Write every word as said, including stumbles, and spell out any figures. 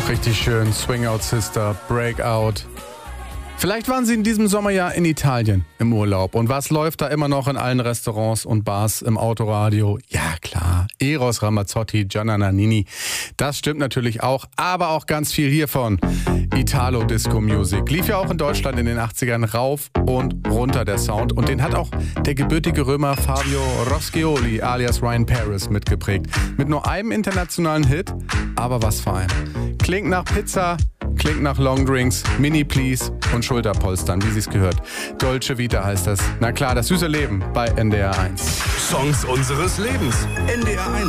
Richtig schön. Swing Out Sister, Breakout. Vielleicht waren Sie in diesem Sommer ja in Italien im Urlaub. Und was läuft da immer noch in allen Restaurants und Bars im Autoradio? Ja klar, Eros Ramazzotti, Gianna Nannini. Das stimmt natürlich auch, aber auch ganz viel hiervon. Italo Disco Music. Lief ja auch in Deutschland in den achtzigern rauf und runter der Sound. Und den hat auch der gebürtige Römer Fabio Roscioli alias Ryan Paris mitgeprägt. Mit nur einem internationalen Hit, aber was für ein. Klingt nach Pizza, klingt nach Longdrinks, Mini Please und Schulterpolstern, wie sie es gehört. Dolce Vita heißt das. Na klar, das süße Leben bei N D R eins. Songs unseres Lebens. N D R eins.